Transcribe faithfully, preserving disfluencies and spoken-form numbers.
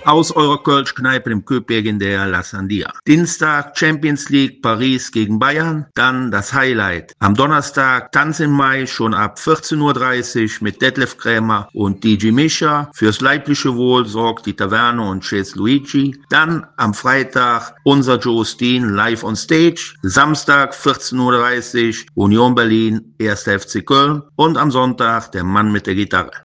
aus eurer Kölsch-Kneipe im Köping der La Sandia. Dienstag Champions League Paris gegen Bayern, dann das Highlight. Am Donnerstag Tanz im Mai schon ab vierzehn Uhr dreißig mit Detlef Krämer und D J Mischa. Fürs leibliche Wohl sorgt die Taverne und Chase Luigi. Dann am Freitag unser Joe Steen live on stage. Samstag vierzehn Uhr dreißig Union Berlin, erster F C Köln. Und am Sonntag der Mann mit der Gitarre.